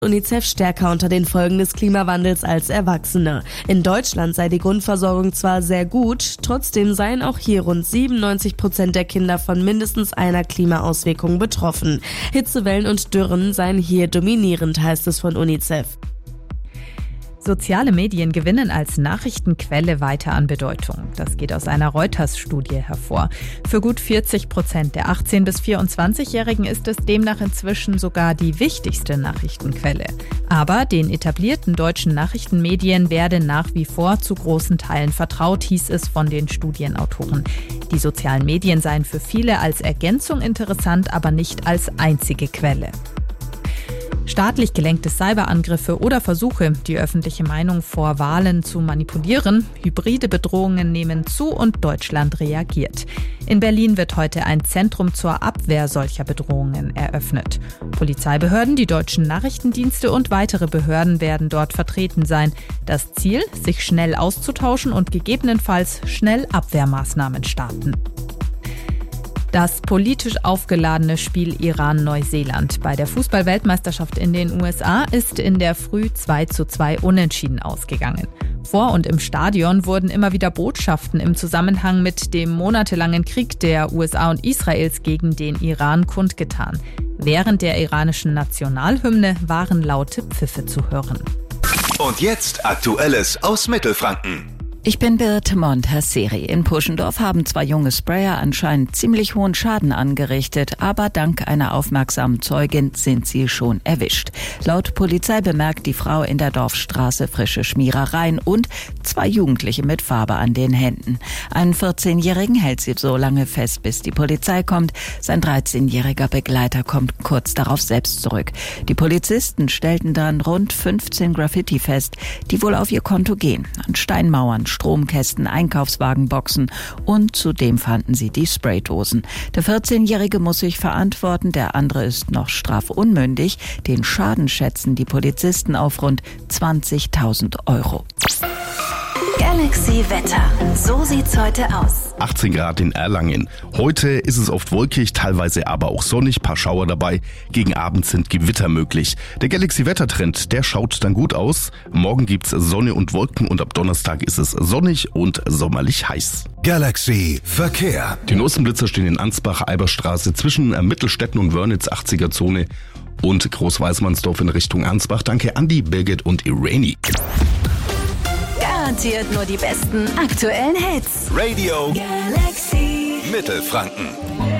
UNICEF stärker unter den Folgen des Klimawandels als Erwachsene. In Deutschland sei die Grundversorgung zwar sehr gut, trotzdem seien auch hier rund 97% der Kinder von mindestens einer Klimaauswirkung betroffen. Hitzewellen und Dürren seien hier dominierend, heißt es von UNICEF. Soziale Medien gewinnen als Nachrichtenquelle weiter an Bedeutung. Das geht aus einer Reuters-Studie hervor. Für gut 40% der 18- bis 24-Jährigen ist es demnach inzwischen sogar die wichtigste Nachrichtenquelle. Aber den etablierten deutschen Nachrichtenmedien werde nach wie vor zu großen Teilen vertraut, hieß es von den Studienautoren. Die sozialen Medien seien für viele als Ergänzung interessant, aber nicht als einzige Quelle. Staatlich gelenkte Cyberangriffe oder Versuche, die öffentliche Meinung vor Wahlen zu manipulieren, hybride Bedrohungen nehmen zu und Deutschland reagiert. In Berlin wird heute ein Zentrum zur Abwehr solcher Bedrohungen eröffnet. Polizeibehörden, die deutschen Nachrichtendienste und weitere Behörden werden dort vertreten sein. Das Ziel, sich schnell auszutauschen und gegebenenfalls schnell Abwehrmaßnahmen starten. Das politisch aufgeladene Spiel Iran-Neuseeland bei der Fußball-Weltmeisterschaft in den USA ist in der Früh 2:2 unentschieden ausgegangen. Vor und im Stadion wurden immer wieder Botschaften im Zusammenhang mit dem monatelangen Krieg der USA und Israels gegen den Iran kundgetan. Während der iranischen Nationalhymne waren laute Pfiffe zu hören. Und jetzt Aktuelles aus Mittelfranken. Ich bin Birte Montasseri. In Puschendorf haben 2 junge Sprayer anscheinend ziemlich hohen Schaden angerichtet, aber dank einer aufmerksamen Zeugin sind sie schon erwischt. Laut Polizei bemerkt die Frau in der Dorfstraße frische Schmierereien und 2 Jugendliche mit Farbe an den Händen. Einen 14-Jährigen hält sie so lange fest, bis die Polizei kommt. Sein 13-jähriger Begleiter kommt kurz darauf selbst zurück. Die Polizisten stellten dann rund 15 Graffiti fest, die wohl auf ihr Konto gehen. An Steinmauern, Stromkästen, Einkaufswagenboxen und zudem fanden sie die Spraydosen. Der 14-Jährige muss sich verantworten, der andere ist noch strafunmündig. Den Schaden schätzen die Polizisten auf rund 20.000 €. Galaxy Wetter. So sieht's heute aus. 18 Grad in Erlangen. Heute ist es oft wolkig, teilweise aber auch sonnig, paar Schauer dabei. Gegen Abend sind Gewitter möglich. Der Galaxy Wettertrend, der schaut dann gut aus. Morgen gibt's Sonne und Wolken und ab Donnerstag ist es sonnig und sommerlich heiß. Galaxy Verkehr. Die neuesten Blitzer stehen in Ansbach, Eiberstraße zwischen Mittelstetten und Wörnitz, 80er-Zone und Großweißmannsdorf in Richtung Ansbach. Danke Andi, Birgit und Irene. Garantiert nur die besten aktuellen Hits. Radio Galaxy Mittelfranken.